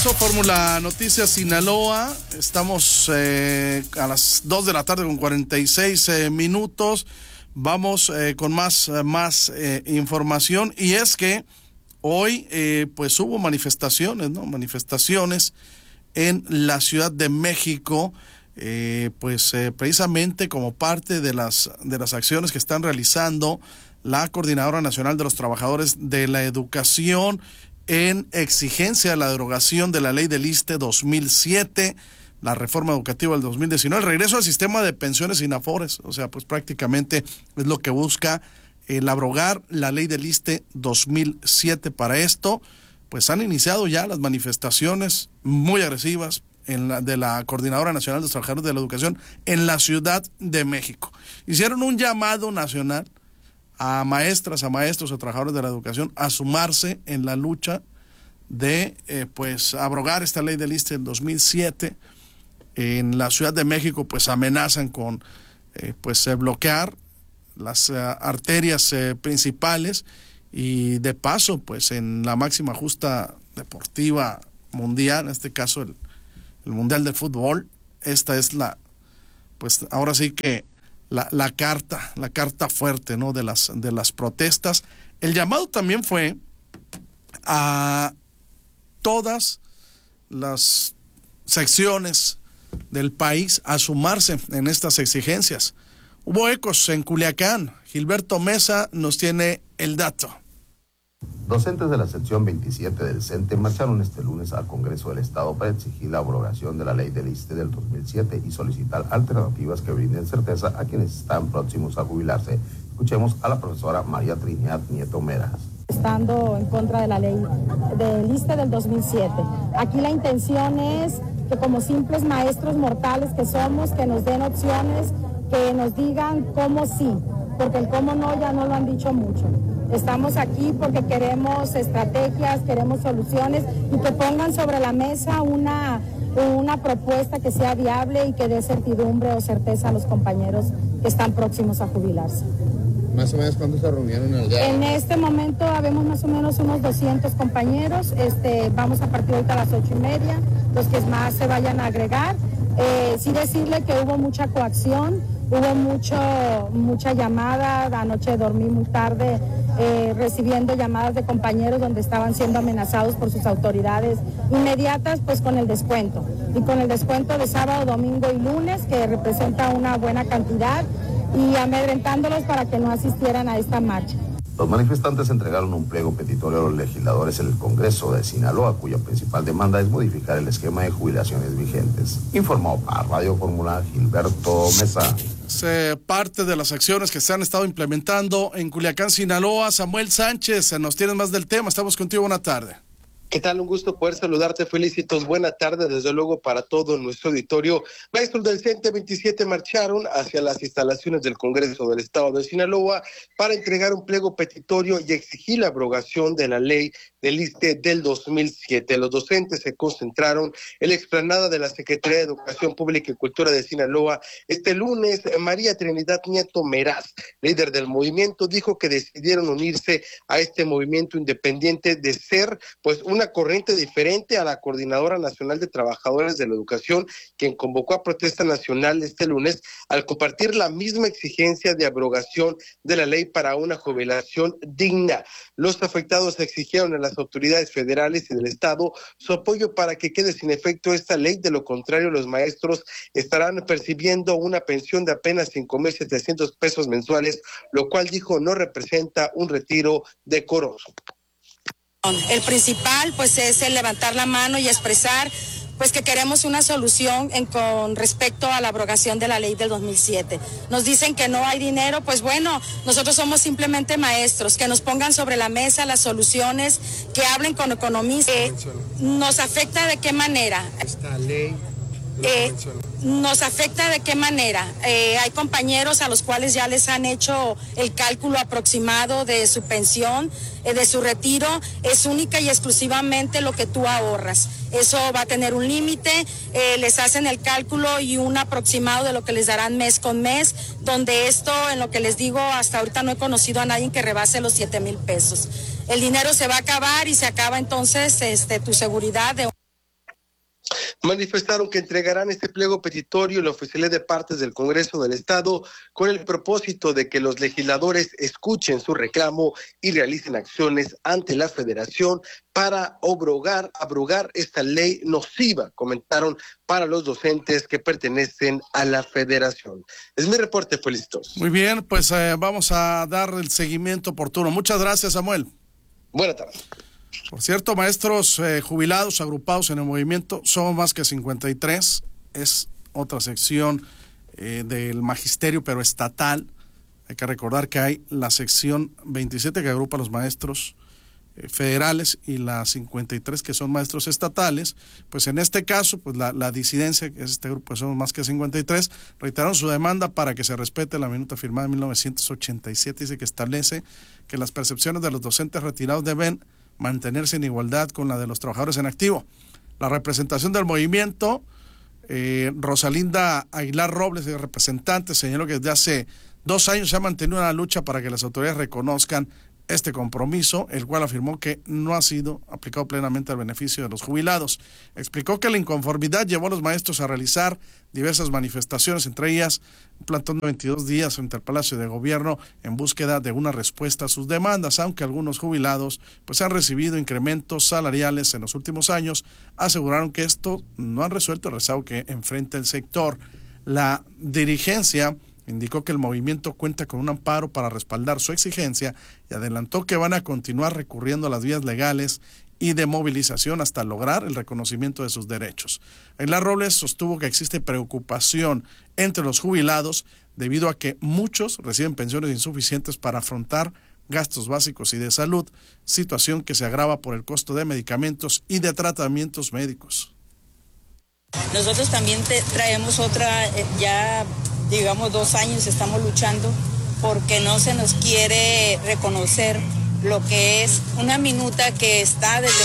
regreso, Fórmula Noticias Sinaloa. Estamos a las 2 de la tarde con 46 minutos. Vamos con más información. Y es que hoy pues hubo manifestaciones, ¿no? Manifestaciones en la Ciudad de México, precisamente como parte de las acciones que están realizando la Coordinadora Nacional de los Trabajadores de la Educación en exigencia de la derogación de la ley del ISSSTE 2007, la reforma educativa del 2019, el regreso al sistema de pensiones sin afores. O sea, pues prácticamente es lo que busca el abrogar la ley del ISSSTE 2007. Para esto, pues han iniciado ya las manifestaciones muy agresivas de la Coordinadora Nacional de los Trabajadores de la Educación en la Ciudad de México. Hicieron un llamado nacional a maestras, a maestros, a trabajadores de la educación a sumarse en la lucha de abrogar esta ley del ISSSTE del 2007. En la Ciudad de México pues amenazan con bloquear las arterias principales, y de paso pues en la máxima justa deportiva mundial, en este caso el Mundial de Fútbol, esta es ahora sí que la carta fuerte, ¿no? de las protestas. El llamado también fue a todas las secciones del país a sumarse en estas exigencias. Hubo ecos en Culiacán. Gilberto Mesa nos tiene el dato. Docentes de la sección 27 del CENTE marcharon este lunes al Congreso del Estado para exigir la abrogación de la ley del ISSSTE del 2007 y solicitar alternativas que brinden certeza a quienes están próximos a jubilarse. Escuchemos a la profesora María Trinidad Nieto Meras. Estando en contra de la ley del ISSSTE del 2007. Aquí la intención es que como simples maestros mortales que somos, que nos den opciones, que nos digan cómo sí, porque el cómo no ya no lo han dicho mucho. Estamos aquí porque queremos estrategias, queremos soluciones y que pongan sobre la mesa una propuesta que sea viable y que dé certidumbre o certeza a los compañeros que están próximos a jubilarse. ¿Más o menos cuántos se reunieron allá? En este momento habemos más o menos unos 200 compañeros. Vamos a partir ahorita a las 8:30, los que más se vayan a agregar. Sí decirle que hubo mucha coacción, hubo mucha llamada. Anoche dormí muy tarde recibiendo llamadas de compañeros donde estaban siendo amenazados por sus autoridades inmediatas, pues con el descuento. Y con el descuento de sábado, domingo y lunes, que representa una buena cantidad, y amedrentándolos para que no asistieran a esta marcha. Los manifestantes entregaron un pliego petitorio a los legisladores en el Congreso de Sinaloa, cuya principal demanda es modificar el esquema de jubilaciones vigentes. Informó para Radio Fórmula Gilberto Mesa. Parte de las acciones que se han estado implementando en Culiacán, Sinaloa. Samuel Sánchez, nos tienes más del tema. Estamos contigo, buena tarde. ¿Qué tal? Un gusto poder saludarte, Felicitos. Buena tarde, desde luego, para todo nuestro auditorio. Maestros del CENTE 27 marcharon hacia las instalaciones del Congreso del Estado de Sinaloa para entregar un pliego petitorio y exigir la abrogación de la ley del ISSSTE del 2007. Los docentes se concentraron en la explanada de la Secretaría de Educación Pública y Cultura de Sinaloa. Este lunes, María Trinidad Nieto Meras, líder del movimiento, dijo que decidieron unirse a este movimiento independiente de ser, pues, una corriente diferente a la Coordinadora Nacional de Trabajadores de la Educación, quien convocó a protesta nacional este lunes al compartir la misma exigencia de abrogación de la ley para una jubilación digna. Los afectados exigieron a las autoridades federales y del Estado su apoyo para que quede sin efecto esta ley. De lo contrario, los maestros estarán percibiendo una pensión de apenas 5,700 pesos mensuales, lo cual, dijo, no representa un retiro decoroso. El principal pues es el levantar la mano y expresar pues que queremos una solución con respecto a la abrogación de la ley del 2007. Nos dicen que no hay dinero, pues bueno, nosotros somos simplemente maestros, que nos pongan sobre la mesa las soluciones, que hablen con economistas. ¿Nos afecta de qué manera? Esta ley ¿Nos afecta de qué manera? Hay compañeros a los cuales ya les han hecho el cálculo aproximado de su pensión, de su retiro. Es única y exclusivamente lo que tú ahorras. Eso va a tener un límite, les hacen el cálculo y un aproximado de lo que les darán mes con mes, donde esto, en lo que les digo, hasta ahorita no he conocido a nadie que rebase los 7,000 pesos. El dinero se va a acabar y se acaba entonces tu seguridad de Manifestaron que entregarán este pliego petitorio en la oficialía de partes del Congreso del Estado con el propósito de que los legisladores escuchen su reclamo y realicen acciones ante la Federación para abrogar esta ley nociva, comentaron, para los docentes que pertenecen a la Federación. Es mi reporte, Felicitos. Muy bien, pues vamos a dar el seguimiento oportuno. Muchas gracias, Samuel. Buenas tardes. Por cierto, maestros jubilados agrupados en el movimiento somos más que 53. Es otra sección del magisterio, pero estatal. Hay que recordar que hay la sección 27 que agrupa a los maestros federales y las 53 que son maestros estatales. Pues en este caso, pues la disidencia, que es este grupo, somos más que 53, reiteraron su demanda para que se respete la minuta firmada en 1987. Dice que establece que las percepciones de los docentes retirados deben mantenerse en igualdad con la de los trabajadores en activo. La representación del movimiento, Rosalinda Aguilar Robles, el representante, señaló que desde hace 2 años se ha mantenido una lucha para que las autoridades reconozcan este compromiso, el cual afirmó que no ha sido aplicado plenamente al beneficio de los jubilados. Explicó que la inconformidad llevó a los maestros a realizar diversas manifestaciones, entre ellas un plantón de 22 días frente al Palacio de Gobierno en búsqueda de una respuesta a sus demandas, aunque algunos jubilados pues han recibido incrementos salariales en los últimos años. Aseguraron que esto no han resuelto el rezago que enfrenta el sector. La dirigencia indicó que el movimiento cuenta con un amparo para respaldar su exigencia y adelantó que van a continuar recurriendo a las vías legales y de movilización hasta lograr el reconocimiento de sus derechos. Aguilar Robles sostuvo que existe preocupación entre los jubilados debido a que muchos reciben pensiones insuficientes para afrontar gastos básicos y de salud, situación que se agrava por el costo de medicamentos y de tratamientos médicos. Nosotros también traemos otra, ya digamos 2 años estamos luchando porque no se nos quiere reconocer lo que es una minuta que está desde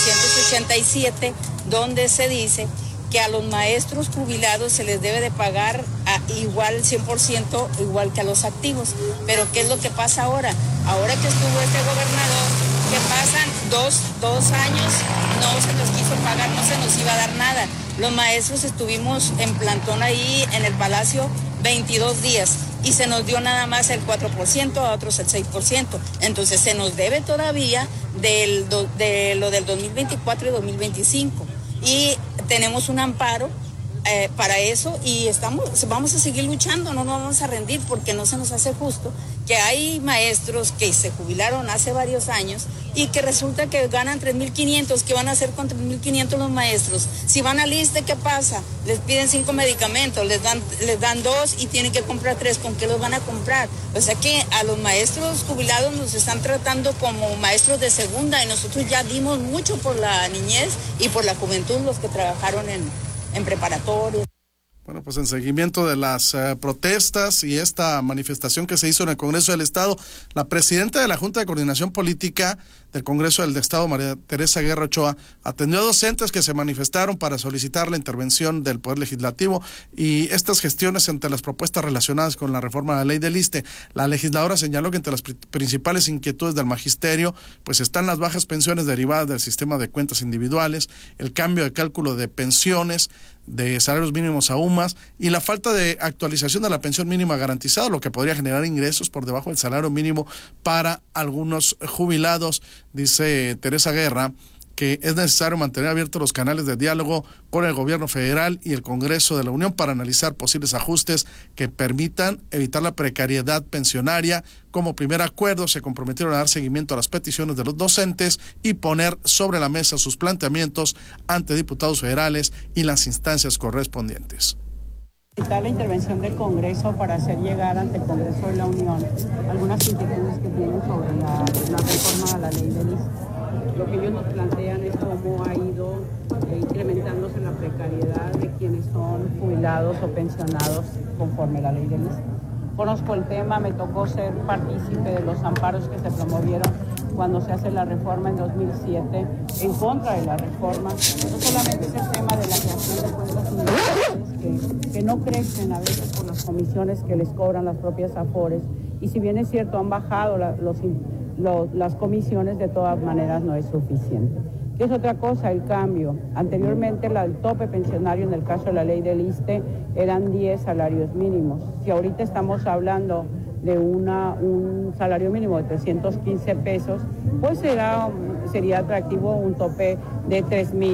1987, donde se dice que a los maestros jubilados se les debe de pagar igual 100%, igual que a los activos. Pero ¿qué es lo que pasa ahora? Ahora que estuvo este gobernador, que pasan dos años, no se nos quiso pagar, no se nos iba a dar nada. Los maestros estuvimos en plantón ahí en el Palacio 22 días y se nos dio nada más el 4%, a otros el 6%. Entonces se nos debe todavía de lo del 2024 y 2025. Y tenemos un amparo para eso y vamos a seguir luchando, no nos vamos a rendir porque no se nos hace justo que hay maestros que se jubilaron hace varios años y que resulta que ganan 3,500, ¿qué van a hacer con 3,500 los maestros? Si van al ISSSTE, ¿qué pasa? Les piden 5 medicamentos, les dan 2 y tienen que comprar 3, ¿con qué los van a comprar? O sea que a los maestros jubilados nos están tratando como maestros de segunda y nosotros ya dimos mucho por la niñez y por la juventud, los que trabajaron en preparatoria. Bueno, pues en seguimiento de las protestas y esta manifestación que se hizo en el Congreso del Estado, la presidenta de la Junta de Coordinación Política del Congreso del Estado, María Teresa Guerra Ochoa, atendió a docentes que se manifestaron para solicitar la intervención del Poder Legislativo y estas gestiones ante las propuestas relacionadas con la reforma de la ley del ISSSTE. La legisladora señaló que entre las principales inquietudes del magisterio pues están las bajas pensiones derivadas del sistema de cuentas individuales, el cambio de cálculo de pensiones, de salarios mínimos a UMAS y la falta de actualización de la pensión mínima garantizada, lo que podría generar ingresos por debajo del salario mínimo para algunos jubilados. Dice Teresa Guerra que es necesario mantener abiertos los canales de diálogo con el gobierno federal y el Congreso de la Unión para analizar posibles ajustes que permitan evitar la precariedad pensionaria. Como primer acuerdo, se comprometieron a dar seguimiento a las peticiones de los docentes y poner sobre la mesa sus planteamientos ante diputados federales y las instancias correspondientes. La intervención del Congreso para hacer llegar ante el Congreso de la Unión algunas inquietudes que tienen sobre la reforma a la ley del ISSSTE. Lo que ellos nos plantean es cómo ha ido incrementándose la precariedad de quienes son jubilados o pensionados conforme la ley del ISSSTE. Conozco el tema, me tocó ser partícipe de los amparos que se promovieron cuando se hace la reforma en 2007 en contra de la reforma. No solamente es el tema de la creación de cuentas individuales que no crecen a veces por las comisiones que les cobran las propias AFORES, y si bien es cierto han bajado las comisiones, de todas maneras no es suficiente. ¿Qué es otra cosa? El cambio. Anteriormente el tope pensionario en el caso de la ley del ISSSTE eran 10 salarios mínimos. Si ahorita estamos hablando de un salario mínimo de 315 pesos, pues sería atractivo un tope de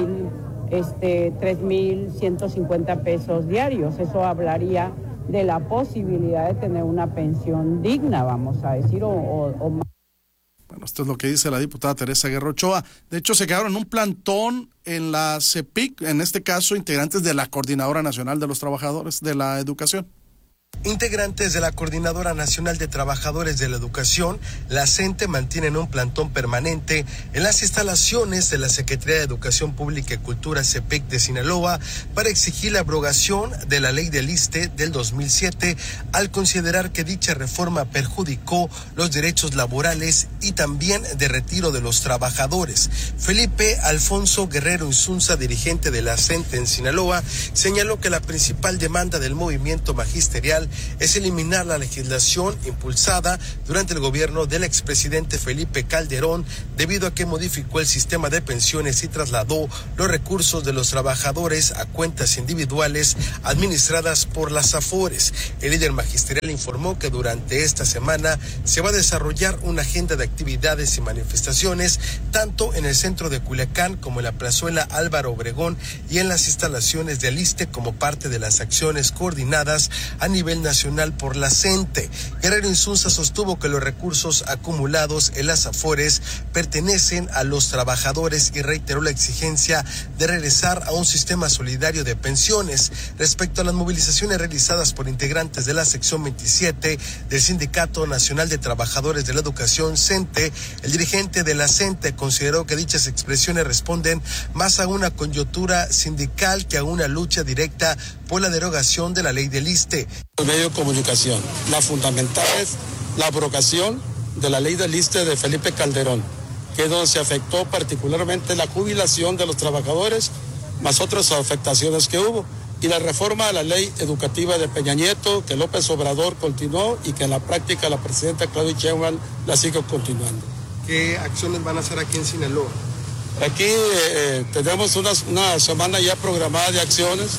3,150 pesos diarios. Eso hablaría de la posibilidad de tener una pensión digna, vamos a decir, o más. Bueno, esto es lo que dice la diputada Teresa Guerra Ochoa. De hecho, se quedaron en un plantón en la CEPIC, en este caso, integrantes de la Coordinadora Nacional de los Trabajadores de la Educación. Integrantes de la Coordinadora Nacional de Trabajadores de la Educación, la CENTE, mantienen un plantón permanente en las instalaciones de la Secretaría de Educación Pública y Cultura CEPEC de Sinaloa para exigir la abrogación de la ley del ISSSTE del 2007 al considerar que dicha reforma perjudicó los derechos laborales y también de retiro de los trabajadores. Felipe Alfonso Guerrero Insunza, dirigente de la CENTE en Sinaloa, señaló que la principal demanda del movimiento magisterial es eliminar la legislación impulsada durante el gobierno del expresidente Felipe Calderón, debido a que modificó el sistema de pensiones y trasladó los recursos de los trabajadores a cuentas individuales administradas por las AFORES. El líder magisterial informó que durante esta semana se va a desarrollar una agenda de actividades y manifestaciones tanto en el centro de Culiacán como en la plazuela Álvaro Obregón y en las instalaciones del ISSSTE como parte de las acciones coordinadas a nivel nacional por la CENTE. Guerrero Insunza sostuvo que los recursos acumulados en las AFORES pertenecen a los trabajadores y reiteró la exigencia de regresar a un sistema solidario de pensiones. Respecto a las movilizaciones realizadas por integrantes de la sección 27 del Sindicato Nacional de Trabajadores de la Educación, CENTE, el dirigente de la CENTE consideró que dichas expresiones responden más a una coyuntura sindical que a una lucha directa por la derogación de la ley del ISSSTE. El medio de comunicación, la fundamental es la abrogación de la ley del ISSSTE de Felipe Calderón, que es donde se afectó particularmente la jubilación de los trabajadores, más otras afectaciones que hubo, y la reforma a la ley educativa de Peña Nieto, que López Obrador continuó y que en la práctica la presidenta Claudia Sheinbaum la sigue continuando. ¿Qué acciones van a hacer aquí en Sinaloa? Aquí tenemos una semana ya programada de acciones,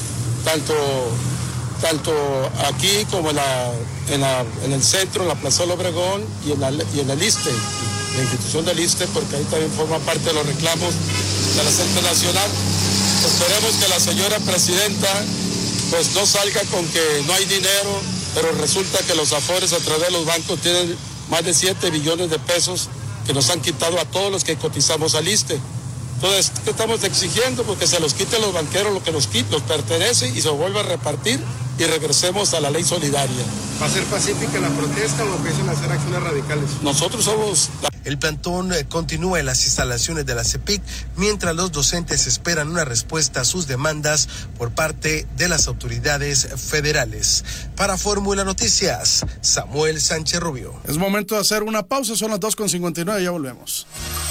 tanto aquí como en el centro, en la Plaza del Obregón y en el ISSSTE, la institución del ISSSTE, porque ahí también forma parte de los reclamos de la CENTE Nacional. Esperemos que la señora presidenta pues no salga con que no hay dinero, pero resulta que los AFORES a través de los bancos tienen más de 7 billones de pesos que nos han quitado a todos los que cotizamos al ISSSTE. Entonces, ¿qué estamos exigiendo? Porque se los quite a los banqueros lo que nos pertenece y se vuelva a repartir y regresemos a la ley solidaria. ¿Va a ser pacífica la protesta o empiezan a hacer acciones radicales? Nosotros somos... El plantón continúa en las instalaciones de la CEPIC mientras los docentes esperan una respuesta a sus demandas por parte de las autoridades federales. Para Fórmula Noticias, Samuel Sánchez Rubio. Es momento de hacer una pausa, son las 2:59, ya volvemos.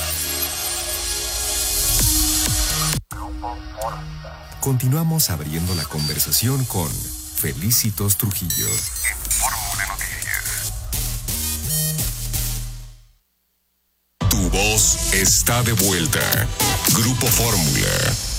Continuamos abriendo la conversación con Felicitos Trujillo. En Fórmula Noticias. Tu voz está de vuelta. Grupo Fórmula.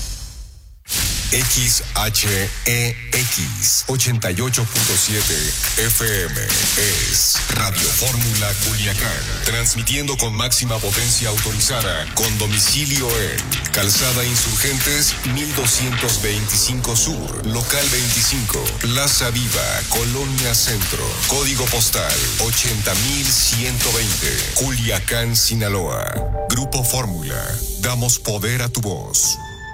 XHEX 88.7 FM es Radio Fórmula Culiacán, transmitiendo con máxima potencia autorizada, con domicilio en Calzada Insurgentes 1225 Sur, Local 25, Plaza Viva, Colonia Centro, Código Postal 80120, Culiacán, Sinaloa. Grupo Fórmula, damos poder a tu voz.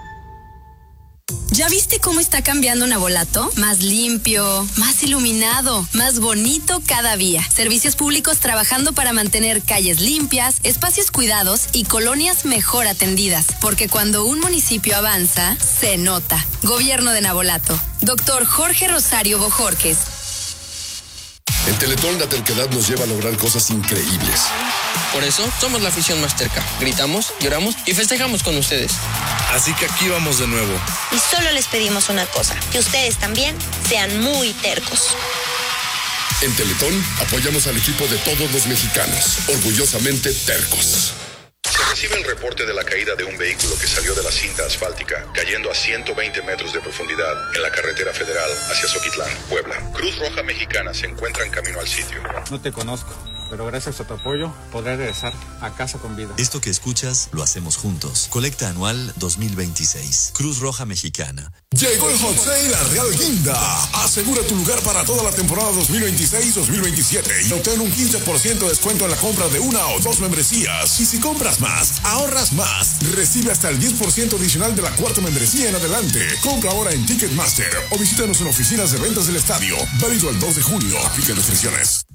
¿Ya viste cómo está cambiando Navolato? Más limpio, más iluminado, más bonito cada día. Servicios públicos trabajando para mantener calles limpias, espacios cuidados y colonias mejor atendidas. Porque cuando un municipio avanza, se nota. Gobierno de Navolato. Doctor Jorge Rosario Bojorques. En Teletón la terquedad nos lleva a lograr cosas increíbles. Por eso somos la afición más terca. Gritamos, lloramos y festejamos con ustedes. Así que aquí vamos de nuevo. Y solo les pedimos una cosa, que ustedes también sean muy tercos. En Teletón apoyamos al equipo de todos los mexicanos, orgullosamente tercos. recibe el reporte de la caída de un vehículo que salió de la cinta asfáltica, cayendo a 120 metros de profundidad en la carretera federal hacia Zoquitlán, Puebla. Cruz Roja Mexicana se encuentra en camino al sitio. No te conozco, pero gracias a tu apoyo podré regresar a casa con vida. Esto que escuchas lo hacemos juntos. Colecta anual 2026. Cruz Roja Mexicana. Llegó el Hot Sale a Real Guinda. Asegura tu lugar para toda la temporada 2026-2027 y obtén un 15% de descuento en la compra de una o dos membresías. Y si compras más, ahorras más. Recibe hasta el 10% adicional de la cuarta membresía en adelante. Compra ahora en Ticketmaster o visítanos en oficinas de ventas del estadio. Válido el 2 de julio. Aplican restricciones.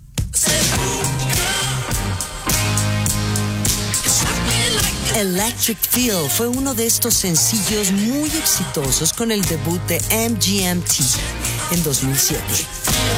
Electric Feel fue uno de estos sencillos muy exitosos con el debut de MGMT en 2007.